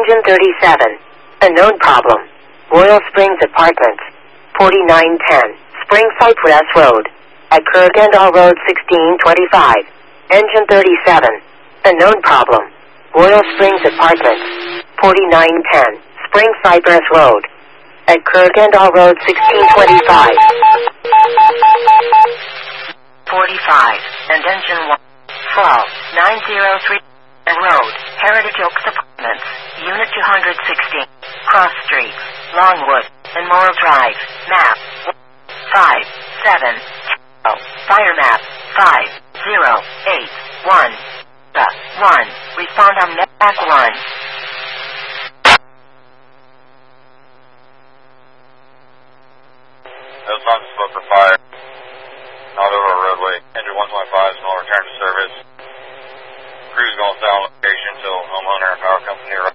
Engine 37. Unknown problem. Royal Springs Apartments. 4910. Spring Cypress Road. At Kurgandal Road 1625. Engine 37. Unknown problem. Royal Springs Apartments. 4910. Spring Cypress Road. At Kurgandal Road 1625. 45. And Engine 1. Fall. 903. Road. Heritage Oaks Apartments. Unit 216. Cross Street. Longwood. And Morrill Drive. Map. 5, 7. Fire map. 5081. 1. Respond on map 1. No signs of smoke or fire. Not over a roadway. Engine 125 is no return to service. Crew's going to stay on location until homeowner and power company arrive.